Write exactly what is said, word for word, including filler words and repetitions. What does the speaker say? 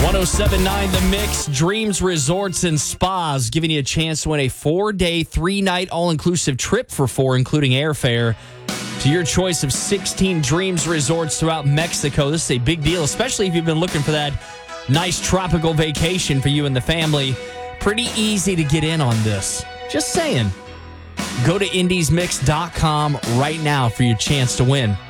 ten seventy-nine The Mix, Dreams Resorts and Spas, giving you a chance to win a four-day, three-night, all-inclusive trip for four, including airfare, to your choice of sixteen Dreams Resorts throughout Mexico. This is a big deal, especially if you've been looking for that nice tropical vacation for you and the family. Pretty easy to get in on this. Just saying. Go to indies mix dot com right now for your chance to win.